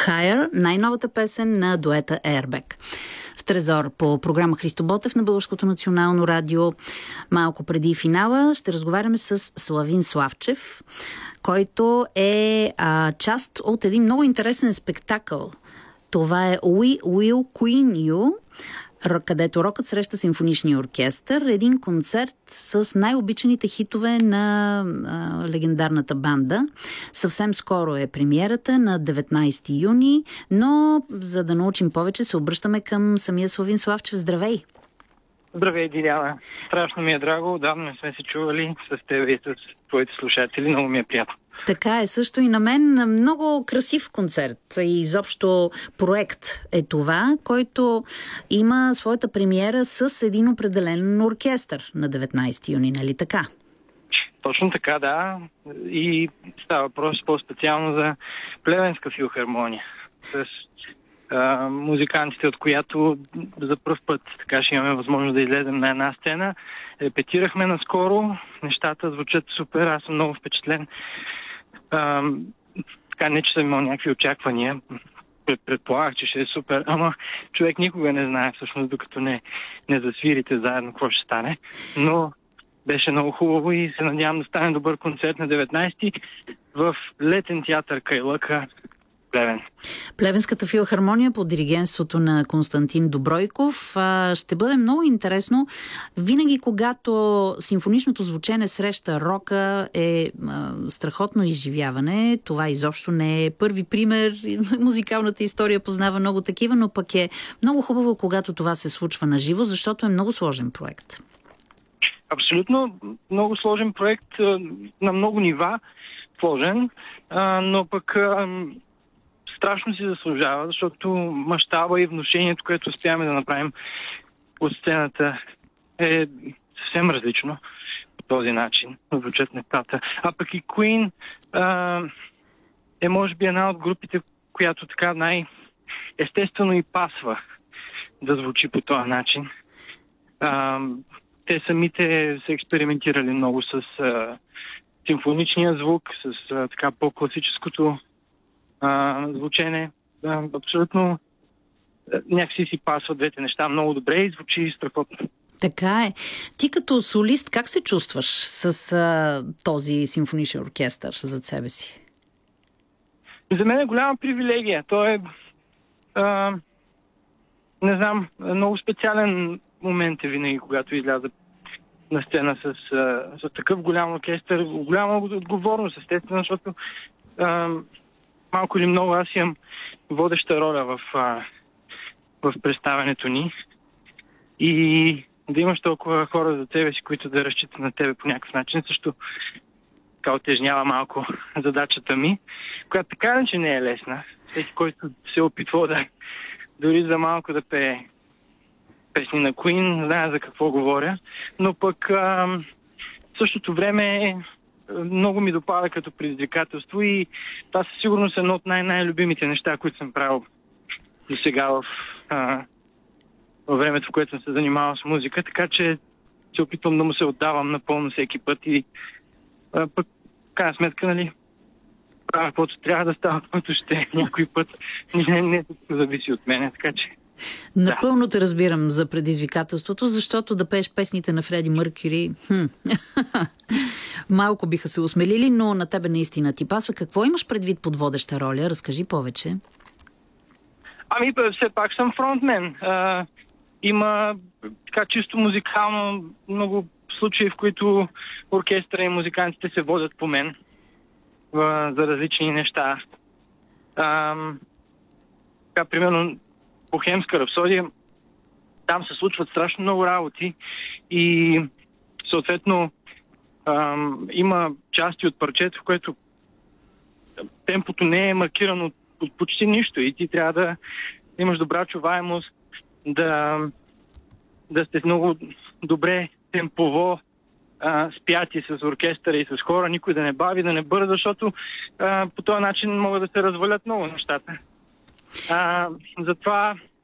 Higher, най-новата песен на дуета Airbag. В Трезор по програма Христо Ботев на Българското национално радио. Малко преди финала ще разговаряме с Славин Славчев, който е част от един много интересен спектакъл. Това е We Will Queen You, където рокът среща симфоничния оркестър. Един концерт с най-обичаните хитове на легендарната банда. Съвсем скоро е премиерата на 19 юни, но за да научим повече се обръщаме към самия Славин Славчев. Здравей! Здравей, Диляна. Страшно ми е драго. Отдавна не сме се чували с теб и с твоите слушатели. Много ми е приятно. Така е също и на мен. Много красив концерт и изобщо проект е това, който има своята премиера с един определен оркестър на 19 юни, нали така? Точно така, да. И става въпрос по-специално за Плевенска филхармония. С музикантите, от която за пръв път така ще имаме възможност да излезем на една сцена. Репетирахме наскоро. Нещата звучат супер. Аз съм много впечатлен. Така не, че съм имал някакви очаквания. Предполагах, че ще е супер, ама човек никога не знае всъщност, докато не засвирите заедно какво ще стане. Но беше много хубаво и се надявам да стане добър концерт на 19-ти в летен театър Кайлъка, Плевен. Плевенската филхармония под диригентството на Константин Добройков. Ще бъде много интересно. Винаги, когато симфоничното звучене среща рока, е страхотно изживяване. Това изобщо не е първи пример. Музикалната история познава много такива, но пък е много хубаво, когато това се случва на живо, защото е много сложен проект. Абсолютно много сложен проект на много нива. Сложен, но пък страшно си заслужава, защото мащаба и внушението, което успяваме да направим от сцената, е съвсем различно по този начин. Звучат нещата. А пък и Queen е може би една от групите, която така най-естествено и пасва да звучи по този начин. Те самите са експериментирали много с симфоничния звук, с така по-класическото звучене. Абсолютно някакси си пасва двете неща много добре и звучи страхотно. Така е. Ти като солист как се чувстваш с този симфоничен оркестър зад себе си? За мен е голяма привилегия. Той е не знам, много специален момент е винаги, когато изляза на сцена с такъв голям оркестър. Голяма отговорност, естествено, защото малко или много аз имам водеща роля в представянето ни. И да имаш толкова хора за тебе си, които да разчитат на тебе по някакъв начин, също така отежнява малко задачата ми, която така че не е лесна. Всеки, който се опитва да дори за малко да пее песни на Queen, знае за какво говоря. Но пък в същото време много ми допада като предизвикателство и това със сигурност е едно от най-любимите неща, които съм правил до сега във времето, в което съм се занимавал с музика, така че се опитвам да му се отдавам напълно всеки път и пък в крайна сметка, нали, правя каквото трябва да става, каквото ще някой път. Не зависи от мен, така че напълно те разбирам за предизвикателството, защото да пееш песните на Фреди Мъркюри малко биха се осмелили, но на тебе наистина ти пасва. Какво имаш предвид под водеща роля? Разкажи повече. Ами, все пак съм фронтмен. Има така чисто музикално много случаи, в които оркестъра и музикантите се водят по мен за различни неща. Така, примерно, Бохемска рапсодия, там се случват страшно много работи и съответно има части от парчето, в което темпото не е маркирано от почти нищо и ти трябва да имаш добра чуваемост, да сте много добре темпово спяти с оркестъра и с хора, никой да не бави, да не бърза, защото по този начин могат да се развалят много нещата. Затова